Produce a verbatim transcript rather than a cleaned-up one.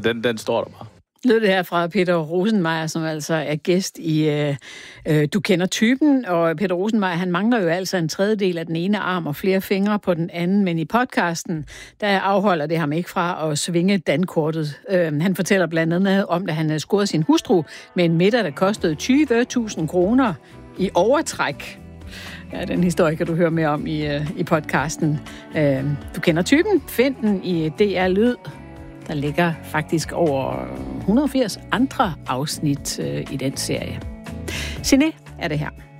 den, den står der bare. Lød det her fra Peter Rosenmeier, som altså er gæst i øh, øh, Du kender typen, og Peter Rosenmeier, han mangler jo altså en tredjedel af den ene arm og flere fingre på den anden, men i podcasten, der afholder det ham ikke fra at svinge dankortet. Øh, han fortæller blandt andet om, da han havde scoret sin hustru med en middag, der kostede tyve tusind kroner i overtræk. Ja, den historie kan du høre mere om i, øh, i podcasten. Øh, Du kender typen. Find den i D R Lyd. Der ligger faktisk over et hundrede og firs andre afsnit øh, i den serie. Ciné er det her.